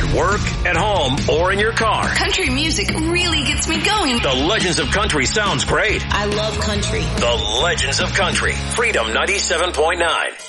At work, at home, or in your car. Country music really gets me going. The Legends of Country sounds great. I love country. The Legends of Country. Freedom 97.9.